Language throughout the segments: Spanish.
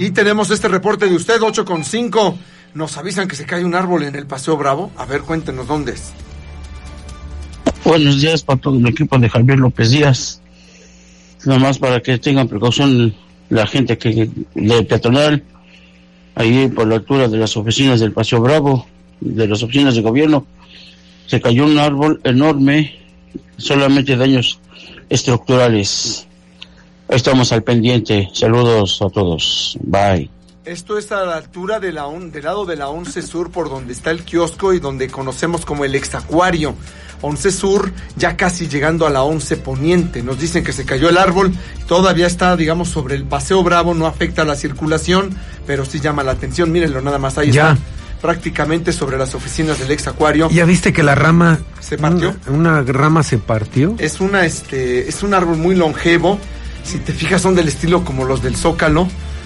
ahí tenemos este reporte de usted, 8:05. Nos avisan que se cae un árbol en el Paseo Bravo. A ver, cuéntenos dónde es. Buenos días para todo el equipo de Javier López Díaz. Nada más para que tengan precaución la gente que de peatonal, ahí por la altura de las oficinas del Paseo Bravo, de las oficinas de gobierno, se cayó un árbol enorme, solamente daños estructurales. Estamos al pendiente. Saludos a todos. Bye. Esto es a la altura de del lado de la 11 Sur, por donde está el kiosco y donde conocemos como el Exacuario. 11 Sur, ya casi llegando a la 11 Poniente. Nos dicen que se cayó el árbol, todavía está, digamos, sobre el Paseo Bravo, no afecta la circulación, pero sí llama la atención. Mírenlo nada más, ahí ya está, prácticamente sobre las oficinas del Exacuario. ¿Ya viste que la rama se partió? Una rama se partió. Es un árbol muy longevo, si te fijas son del estilo como los del Zócalo.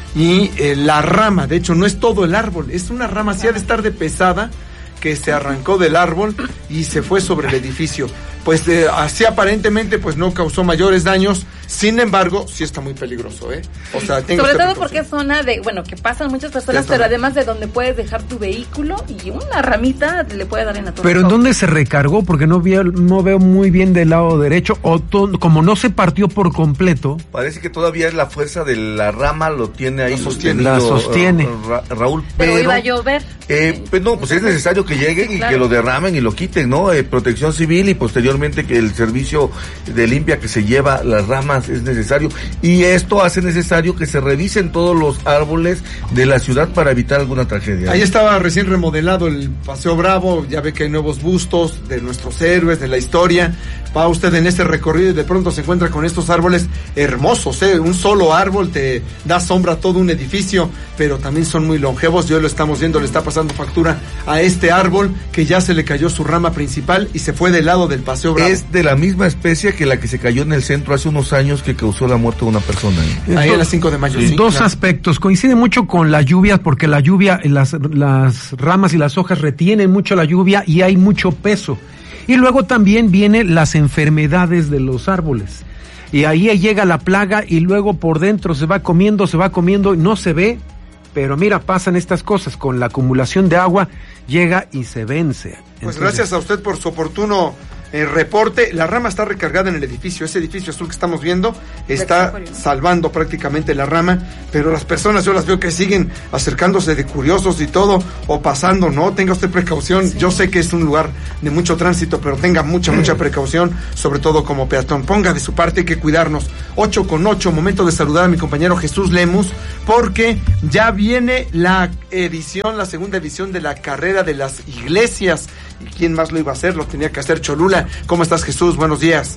Y la rama, de hecho, no es todo el árbol, es una rama así, ha de estar de pesada, que se arrancó del árbol y se fue sobre el edificio. Pues así aparentemente pues no causó mayores daños, sin embargo, sí está muy peligroso, O sea, sobre todo porque es zona de, que pasan muchas personas, pero además de donde puedes dejar tu vehículo y una ramita le puede dar en la torre. ¿Pero en dónde se recargó? Porque no veo muy bien del lado derecho, o como no se partió por completo. Parece que todavía es la fuerza de la rama, lo tiene ahí sostenido. La sostiene. Raúl, pero iba a llover. Pues no, pues es necesario que lleguen y que lo derramen y lo quiten, ¿no? Protección Civil y posteriormente que el servicio de limpia que se lleva las ramas es necesario, y esto hace necesario que se revisen todos los árboles de la ciudad para evitar alguna tragedia. Ahí estaba recién remodelado el Paseo Bravo, ya ve que hay nuevos bustos de nuestros héroes, de la historia. Va usted en este recorrido y de pronto se encuentra con estos árboles hermosos, un solo árbol te da sombra a todo un edificio, pero también son muy longevos, y hoy lo estamos viendo, le está pasando factura a este árbol que ya se le cayó su rama principal y se fue del lado del Paseo Bravo. Es de la misma especie que la que se cayó en el centro hace unos años, que causó la muerte de una persona. Ahí en la 5 de mayo. Sí, dos aspectos, coincide mucho con la lluvia, porque la lluvia, las ramas y las hojas retienen mucho la lluvia y hay mucho peso. Y luego también vienen las enfermedades de los árboles. Y ahí llega la plaga y luego por dentro se va comiendo y no se ve. Pero mira, pasan estas cosas, con la acumulación de agua llega y se vence. Pues gracias a usted por su oportuno reporte. La rama está recargada en el edificio, ese edificio azul que estamos viendo está salvando prácticamente la rama, pero las personas yo las veo que siguen acercándose de curiosos y todo, o pasando, ¿no? Tenga usted precaución, yo sé que es un lugar de mucho tránsito, pero tenga mucha precaución, sobre todo como peatón, ponga de su parte, hay que cuidarnos. 8:08, momento de saludar a mi compañero Jesús Lemus, porque ya viene la segunda edición de la carrera de las iglesias. ¿Y quién más lo iba a hacer? Lo tenía que hacer Cholula. ¿Cómo estás, Jesús? Buenos días.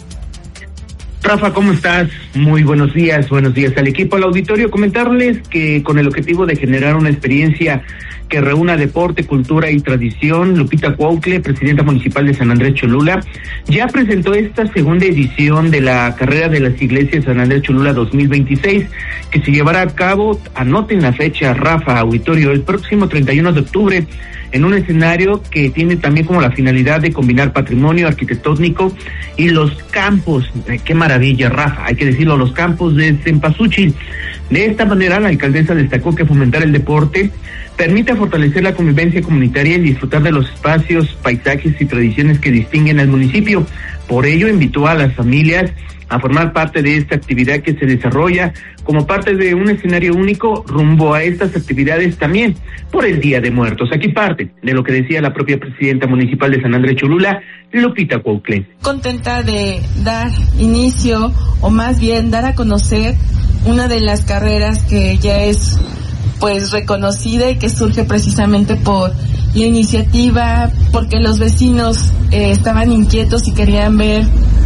Rafa, ¿cómo estás? Muy buenos días al equipo, al auditorio. Comentarles que con el objetivo de generar una experiencia que reúna deporte, cultura y tradición, Lupita Cuautle, presidenta municipal de San Andrés Cholula, ya presentó esta segunda edición de la carrera de las iglesias San Andrés Cholula 2026, que se llevará a cabo, anoten la fecha, Rafa, auditorio, el próximo 31 de octubre, en un escenario que tiene también como la finalidad de combinar patrimonio arquitectónico y los campos. Qué maravilla, Rafa, hay que decirlo, los campos de Cempasúchil. De esta manera, la alcaldesa destacó que fomentar el deporte permite fortalecer la convivencia comunitaria y disfrutar de los espacios, paisajes y tradiciones que distinguen al municipio. Por ello, invitó a las familias a formar parte de esta actividad que se desarrolla como parte de un escenario único rumbo a estas actividades también por el Día de Muertos. Aquí parte de lo que decía la propia presidenta municipal de San Andrés Cholula, Lupita Cuautle. Contenta de dar inicio, o más bien dar a conocer una de las carreras que ya es pues reconocida y que surge precisamente por la iniciativa, porque los vecinos estaban inquietos y querían ver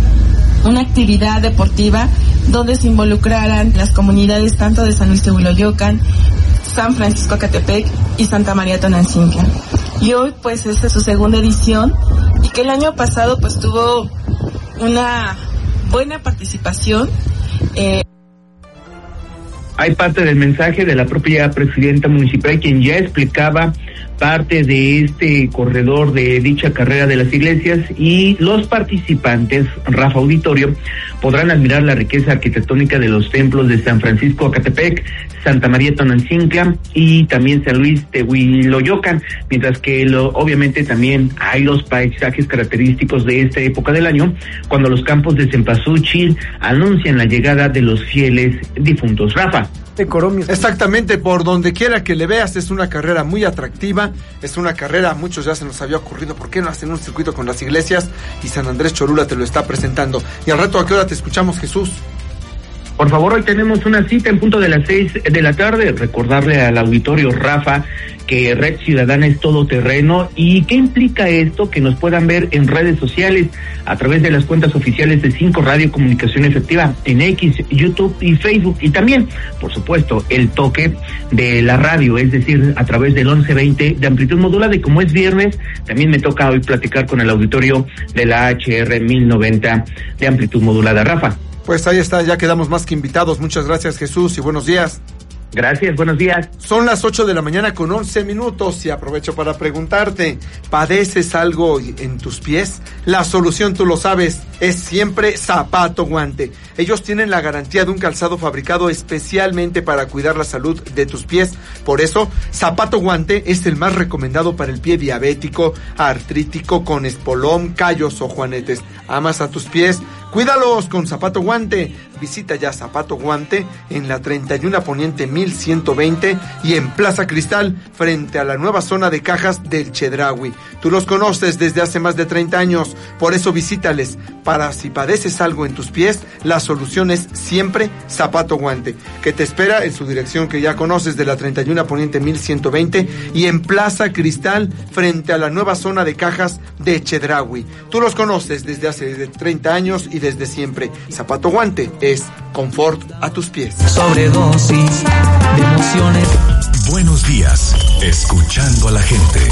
una actividad deportiva donde se involucraran las comunidades tanto de San Luis Tehuiloyocan, San Francisco Acatepec y Santa María Tonancintlán. Y hoy pues esta es su segunda edición, y que el año pasado pues tuvo una buena participación. Hay parte del mensaje de la propia presidenta municipal, quien ya explicaba parte de este corredor de dicha carrera de las iglesias, y los participantes, Rafa, auditorio, podrán admirar la riqueza arquitectónica de los templos de San Francisco Acatepec, Santa María Tonantzintla y también San Luis Tehuiloyocan, mientras que obviamente también hay los paisajes característicos de esta época del año, cuando los campos de Cempasúchil anuncian la llegada de los fieles difuntos. Rafa. Exactamente, por donde quiera que le veas, es una carrera muy atractiva, es una carrera, a muchos ya se nos había ocurrido, ¿por qué no hacen un circuito con las iglesias? Y San Andrés Cholula te lo está presentando. Y al rato, ¿a qué hora te escuchamos, Jesús? Por favor, hoy tenemos una cita en punto de las 6 de la tarde. Recordarle al auditorio, Rafa, que Red Ciudadana es todoterreno. ¿Y qué implica esto? Que nos puedan ver en redes sociales a través de las cuentas oficiales de 5 Radio Comunicación Efectiva en X, YouTube y Facebook. Y también, por supuesto, el toque de la radio, es decir, a través del 1120 de amplitud modulada. Y como es viernes, también me toca hoy platicar con el auditorio de la HR 1090 de amplitud modulada. Rafa. Pues ahí está, ya quedamos más que invitados. Muchas gracias, Jesús, y buenos días. Gracias, buenos días. Son las 8 de la mañana con 11 minutos y aprovecho para preguntarte, ¿padeces algo en tus pies? La solución, tú lo sabes, es siempre Zapato Guante. Ellos tienen la garantía de un calzado fabricado especialmente para cuidar la salud de tus pies. Por eso, Zapato Guante es el más recomendado para el pie diabético, artrítico, con espolón, callos o juanetes. ¿Amas a tus pies? Cuídalos con Zapato Guante. Visita ya Zapato Guante en la 31 Poniente 1120 y en Plaza Cristal, frente a la nueva zona de cajas del Chedraui. Tú los conoces desde hace más de 30 años, por eso visítales. Para si padeces algo en tus pies, la solución es siempre Zapato Guante, que te espera en su dirección que ya conoces de la 31 Poniente 1120 y en Plaza Cristal, frente a la nueva zona de cajas de Chedraui. Tú los conoces desde hace 30 años y desde siempre. Zapato Guante es confort a tus pies. Sobredosis de emociones. Buenos días, escuchando a la gente.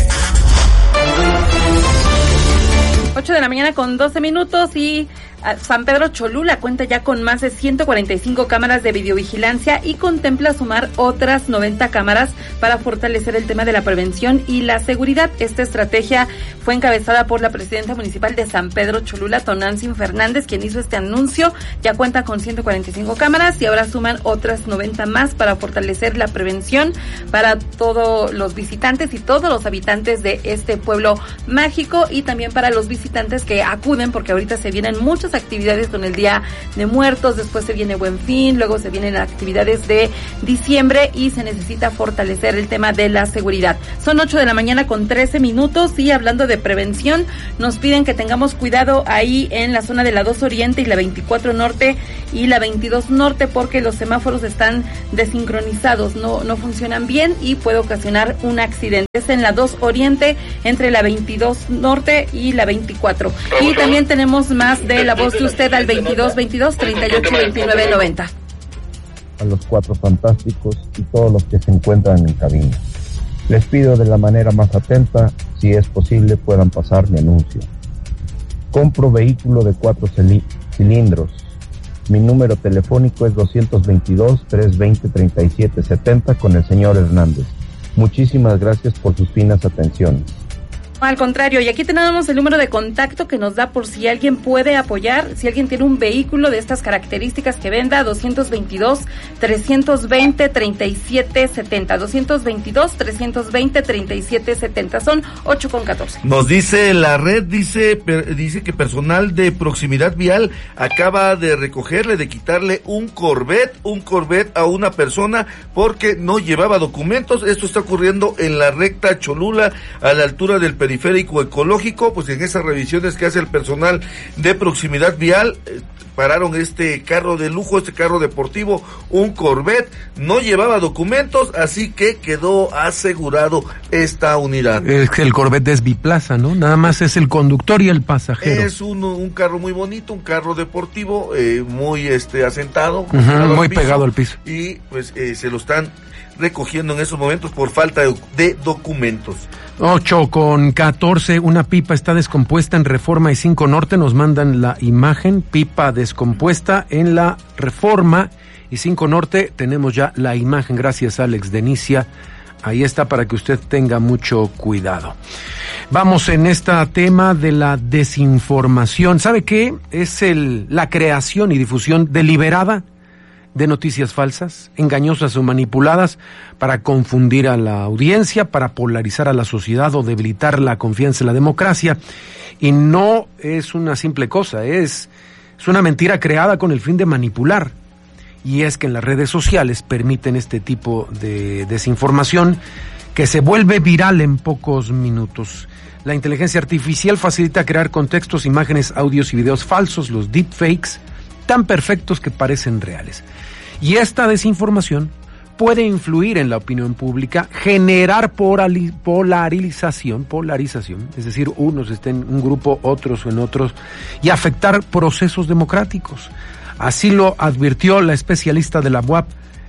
8 de la mañana con 12 minutos y San Pedro Cholula cuenta ya con más de 145 cámaras de videovigilancia y contempla sumar otras 90 cámaras para fortalecer el tema de la prevención y la seguridad. Esta estrategia fue encabezada por la presidenta municipal de San Pedro Cholula, Tonantzin Fernández, quien hizo este anuncio. Ya cuenta con 145 cámaras y ahora suman otras 90 más para fortalecer la prevención para todos los visitantes y todos los habitantes de este pueblo mágico, y también para los visitantes que acuden, porque ahorita se vienen muchas actividades con el Día de Muertos, después se viene Buen Fin, luego se vienen actividades de diciembre y se necesita fortalecer el tema de la seguridad. Son 8 de la mañana con 13 minutos y hablando de prevención, nos piden que tengamos cuidado ahí en la zona de la 2 Oriente y la 24 Norte y la 22 Norte, porque los semáforos están desincronizados, no funcionan bien y puede ocasionar un accidente. Es en la 2 Oriente entre la 22 Norte y la 24. Y también tenemos más de la voz de usted al 2222-382990. A los 4 fantásticos y todos los que se encuentran en cabina. Les pido de la manera más atenta, si es posible, puedan pasar mi anuncio. Compro vehículo de 4 cilindros. Mi número telefónico es 222-320-3770 con el señor Hernández. Muchísimas gracias por sus finas atenciones. Al contrario, y aquí tenemos el número de contacto que nos da por si alguien puede apoyar, si alguien tiene un vehículo de estas características que venda, 222-320-3770, 222-320-3770, son 8:14. Nos dice la red, dice que personal de proximidad vial acaba de recogerle, de quitarle un Corvette a una persona porque no llevaba documentos. Esto está ocurriendo en la recta Cholula, a la altura del periférico ecológico. Pues en esas revisiones que hace el personal de proximidad vial, pararon este carro de lujo, este carro deportivo, un Corvette, no llevaba documentos, así que quedó asegurado esta unidad. Es que el Corvette es biplaza, ¿no? Nada más es el conductor y el pasajero. Es un carro muy bonito, un carro deportivo, muy asentado, muy pegado al piso. Y pues se lo están recogiendo en esos momentos por falta de documentos. 8:14, una pipa está descompuesta en Reforma y 5 Norte, nos mandan la imagen, pipa descompuesta en la Reforma y 5 Norte, tenemos ya la imagen, gracias Alex Denicia Ahí está para que usted tenga mucho cuidado. Vamos en este tema de la desinformación. ¿Sabe qué? Es la creación y difusión deliberada de noticias falsas, engañosas o manipuladas para confundir a la audiencia, para polarizar a la sociedad o debilitar la confianza en la democracia. Y no es una simple cosa, es una mentira creada con el fin de manipular. Y es que en las redes sociales permiten este tipo de desinformación que se vuelve viral en pocos minutos. La inteligencia artificial facilita crear contextos, imágenes, audios y videos falsos, los deepfakes, tan perfectos que parecen reales. Y esta desinformación puede influir en la opinión pública, generar polarización, es decir, unos estén en un grupo, otros en otros, y afectar procesos democráticos. Así lo advirtió el especialista de la UAP,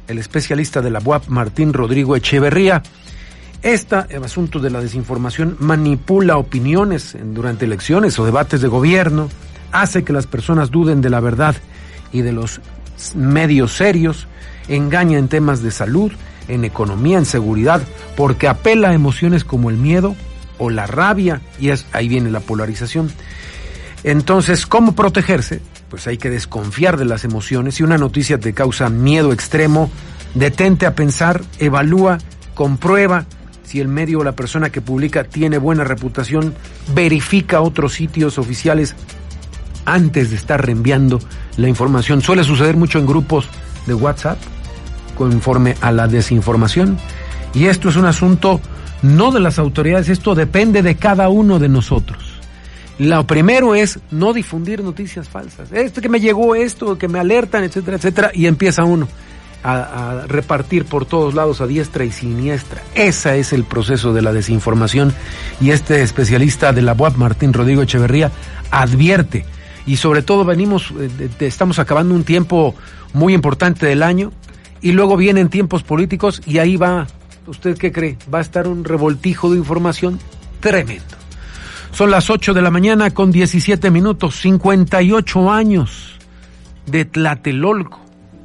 Martín Rodrigo Echeverría. El asunto de la desinformación manipula opiniones durante elecciones o debates de gobierno, hace que las personas duden de la verdad y de los medios serios, engaña en temas de salud, en economía, en seguridad, porque apela a emociones como el miedo o la rabia, y ahí viene la polarización. Entonces, ¿cómo protegerse? Pues hay que desconfiar de las emociones. Si una noticia te causa miedo extremo, detente a pensar, evalúa, comprueba si el medio o la persona que publica tiene buena reputación, verifica otros sitios oficiales antes de estar reenviando la información. Suele suceder mucho en grupos de WhatsApp conforme a la desinformación, y esto es un asunto no de las autoridades, esto depende de cada uno de nosotros. Lo primero es no difundir noticias falsas. Esto que me llegó, esto que me alertan, etcétera, etcétera, y empieza uno a repartir por todos lados a diestra y siniestra. Ese es el proceso de la desinformación, y este especialista de la UAP, Martín Rodrigo Echeverría, advierte. Y sobre todo estamos acabando un tiempo muy importante del año, y luego vienen tiempos políticos, y ahí va, ¿usted qué cree? Va a estar un revoltijo de información tremendo. Son las 8 de la mañana con 17 minutos, 58 años de Tlatelolco.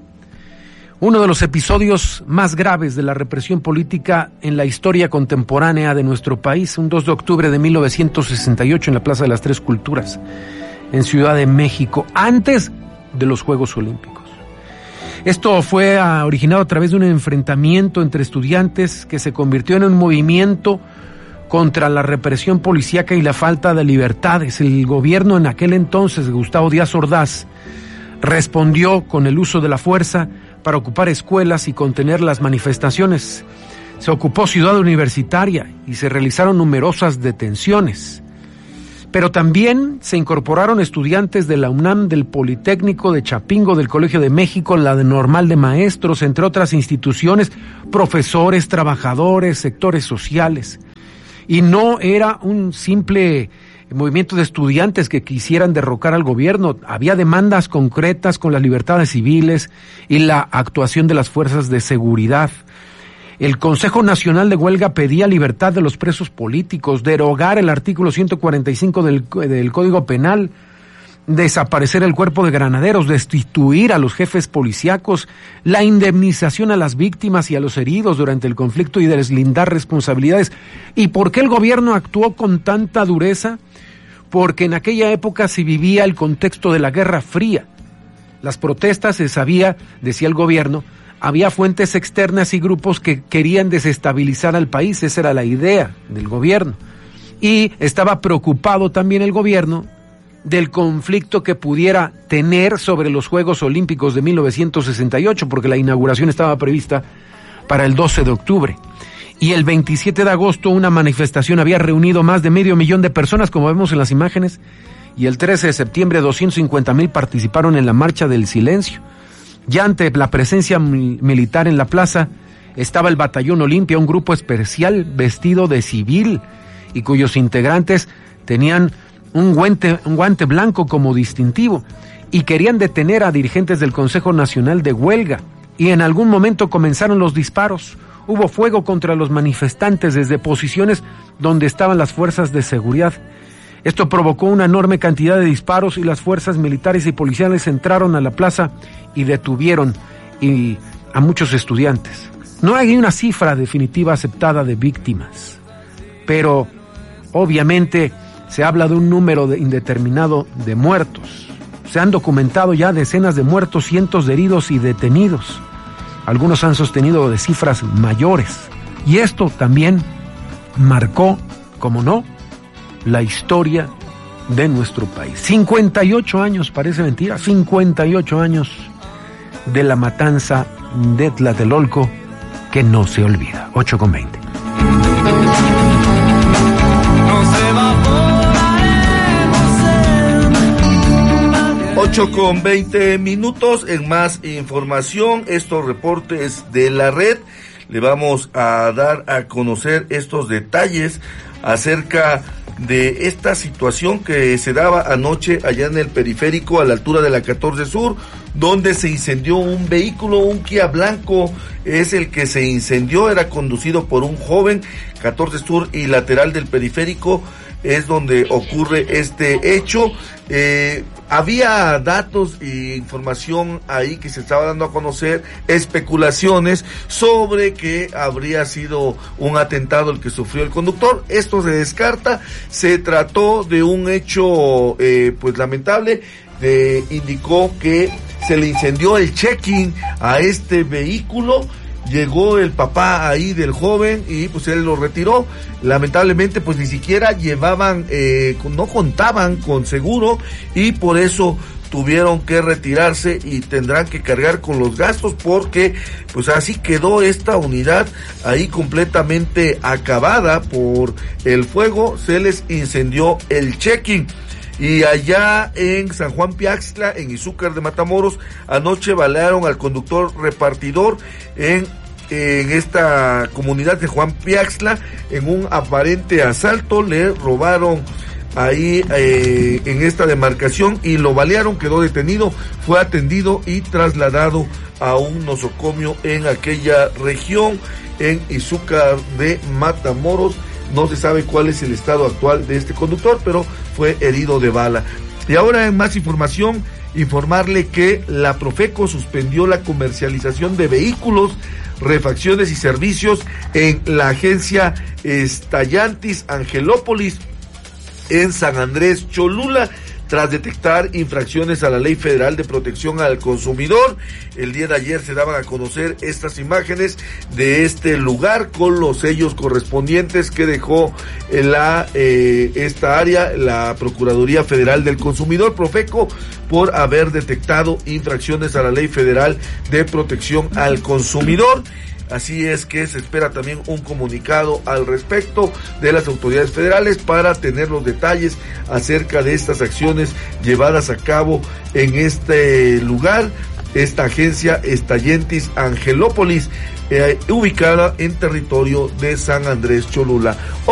Uno de los episodios más graves de la represión política en la historia contemporánea de nuestro país, un 2 de octubre de 1968 en la Plaza de las Tres Culturas, en Ciudad de México, antes de los Juegos Olímpicos. Esto fue originado a través de un enfrentamiento entre estudiantes que se convirtió en un movimiento contra la represión policíaca y la falta de libertades. El gobierno en aquel entonces, Gustavo Díaz Ordaz, respondió con el uso de la fuerza para ocupar escuelas y contener las manifestaciones. Se ocupó Ciudad Universitaria y se realizaron numerosas detenciones. Pero también se incorporaron estudiantes de la UNAM, del Politécnico, de Chapingo, del Colegio de México, la de Normal de Maestros, entre otras instituciones, profesores, trabajadores, sectores sociales. Y no era un simple movimiento de estudiantes que quisieran derrocar al gobierno. Había demandas concretas con las libertades civiles y la actuación de las fuerzas de seguridad. El Consejo Nacional de Huelga pedía libertad de los presos políticos, derogar el artículo 145 del Código Penal, desaparecer el cuerpo de granaderos, destituir a los jefes policíacos, la indemnización a las víctimas y a los heridos durante el conflicto y deslindar responsabilidades. ¿Y por qué el gobierno actuó con tanta dureza? Porque en aquella época se vivía el contexto de la Guerra Fría. Las protestas se sabía, decía el gobierno, había fuentes externas y grupos que querían desestabilizar al país, esa era la idea del gobierno. Y estaba preocupado también el gobierno del conflicto que pudiera tener sobre los Juegos Olímpicos de 1968, porque la inauguración estaba prevista para el 12 de octubre. Y el 27 de agosto una manifestación había reunido más de 500,000 de personas, como vemos en las imágenes, y el 13 de septiembre 250,000 participaron en la Marcha del Silencio. Ya ante la presencia militar en la plaza estaba el Batallón Olimpia, un grupo especial vestido de civil y cuyos integrantes tenían un guante blanco como distintivo, y querían detener a dirigentes del Consejo Nacional de Huelga, y en algún momento comenzaron los disparos. Hubo fuego contra los manifestantes desde posiciones donde estaban las fuerzas de seguridad. Esto provocó una enorme cantidad de disparos y las fuerzas militares y policiales entraron a la plaza y detuvieron a muchos estudiantes. No hay una cifra definitiva aceptada de víctimas, pero obviamente se habla de un número indeterminado de muertos. Se han documentado ya decenas de muertos, cientos de heridos y detenidos. Algunos han sostenido de cifras mayores. Y esto también marcó, como no, la historia de nuestro país. 58 años, parece mentira, 58 años de la matanza de Tlatelolco, que no se olvida. 8:20. 8:20. En más información, estos reportes de la red, le vamos a dar a conocer estos detalles acerca de esta situación que se daba anoche allá en el periférico a la altura de la 14 Sur, donde se incendió un vehículo, un Kia blanco es el que se incendió, era conducido por un joven. 14 Sur y lateral del periférico es donde ocurre este hecho. Había datos e información ahí que se estaba dando a conocer, especulaciones sobre que habría sido un atentado el que sufrió el conductor. Esto se descarta, se trató de un hecho pues lamentable. Indicó que se le incendió el check-in a este vehículo. Llegó el papá ahí del joven y pues él lo retiró. Lamentablemente pues ni siquiera llevaban, no contaban con seguro y por eso tuvieron que retirarse y tendrán que cargar con los gastos, porque pues así quedó esta unidad ahí completamente acabada por el fuego. Se les incendió el check-in. Y allá en San Juan Piaxtla, en Izúcar de Matamoros, anoche balearon al conductor repartidor en esta comunidad de Juan Piaxtla en un aparente asalto. Le robaron ahí en esta demarcación y lo balearon, quedó detenido, fue atendido y trasladado a un nosocomio en aquella región, en Izúcar de Matamoros. No se sabe cuál es el estado actual de este conductor, pero fue herido de bala. Y ahora en más información, informarle que la Profeco suspendió la comercialización de vehículos, refacciones y servicios en la agencia Stellantis Angelópolis en San Andrés Cholula, tras detectar infracciones a la Ley Federal de Protección al Consumidor. El día de ayer se daban a conocer estas imágenes de este lugar con los sellos correspondientes que dejó esta área, la Procuraduría Federal del Consumidor, Profeco, por haber detectado infracciones a la Ley Federal de Protección al Consumidor. Así es que se espera también un comunicado al respecto de las autoridades federales para tener los detalles acerca de estas acciones llevadas a cabo en este lugar, esta agencia Stellantis Angelópolis, ubicada en territorio de San Andrés Cholula.